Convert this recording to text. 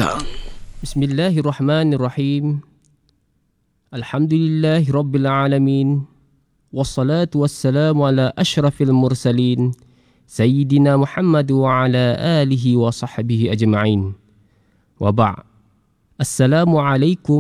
datang. Bismillahirrahmanirrahim. Alhamdulillahi Rabbil Alamin. Wassalatu wassalamu ala ashrafil mursalin Sayyidina Muhammad wa ala alihi wa sahbihi ajma'in. Wa ba'. Assalamualaikum